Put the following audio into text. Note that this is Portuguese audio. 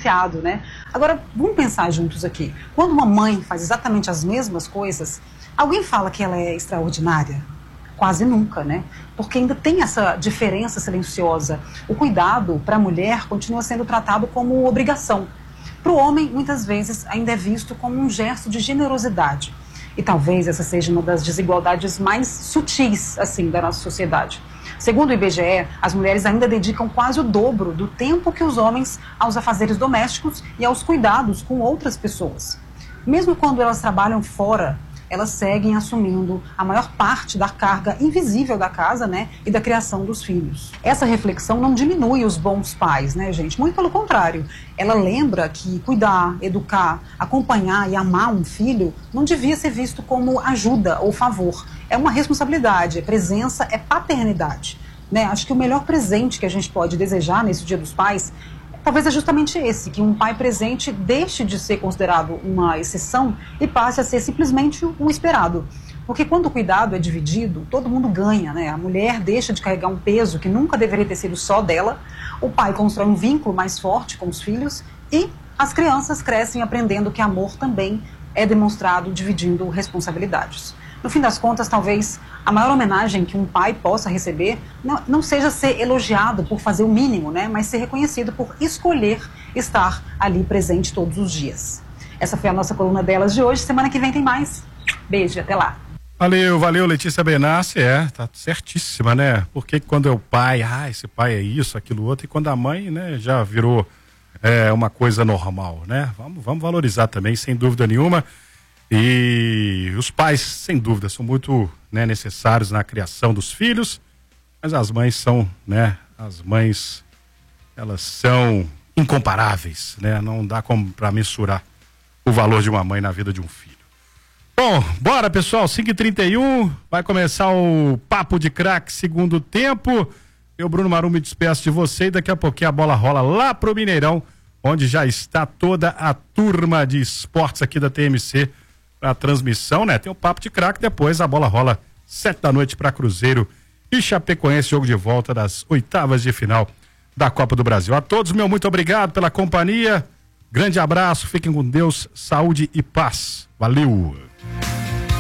diferenciado, né? Agora, vamos pensar juntos aqui. Quando uma mãe faz exatamente as mesmas coisas, alguém fala que ela é extraordinária? Quase nunca, né? Porque ainda tem essa diferença silenciosa. O cuidado para a mulher continua sendo tratado como obrigação. Para o homem, muitas vezes, ainda é visto como um gesto de generosidade. E talvez essa seja uma das desigualdades mais sutis, assim, da nossa sociedade. Segundo o IBGE, as mulheres ainda dedicam quase o dobro do tempo que os homens aos afazeres domésticos e aos cuidados com outras pessoas. Mesmo quando elas trabalham fora, elas seguem assumindo a maior parte da carga invisível da casa, né, e da criação dos filhos. Essa reflexão não diminui os bons pais, né, gente? Muito pelo contrário. Ela lembra que cuidar, educar, acompanhar e amar um filho não devia ser visto como ajuda ou favor. É uma responsabilidade, é presença, é paternidade, né? Acho que o melhor presente que a gente pode desejar nesse Dia dos Pais talvez é justamente esse, que um pai presente deixe de ser considerado uma exceção e passe a ser simplesmente o esperado. Porque quando o cuidado é dividido, todo mundo ganha, né? A mulher deixa de carregar um peso que nunca deveria ter sido só dela, o pai constrói um vínculo mais forte com os filhos e as crianças crescem aprendendo que amor também é demonstrado dividindo responsabilidades. No fim das contas, talvez a maior homenagem que um pai possa receber não seja ser elogiado por fazer o mínimo, né? Mas ser reconhecido por escolher estar ali presente todos os dias. Essa foi a nossa coluna delas de hoje. Semana que vem tem mais. Beijo, até lá. Valeu, Letícia Benassi, tá certíssima, né? Porque quando é o pai, esse pai é isso, aquilo outro, e quando a mãe, né, já virou uma coisa normal, né? Vamos valorizar também, sem dúvida nenhuma. E os pais, sem dúvida, são muito, né, necessários na criação dos filhos, mas as mães são, né, elas são incomparáveis, né? Não dá como para mensurar o valor de uma mãe na vida de um filho. Bom, bora pessoal, 5h31, vai começar o Papo de Craque segundo tempo. Eu, Bruno Marum, me despeço de você e daqui a pouquinho a bola rola lá pro Mineirão, onde já está toda a turma de esportes aqui da TMC para a transmissão, né? Tem o Papo de Craque, depois a bola rola 7h para Cruzeiro e Chapecoense, jogo de volta das oitavas de final da Copa do Brasil. A todos, meu muito obrigado pela companhia, grande abraço, fiquem com Deus, saúde e paz. Valeu!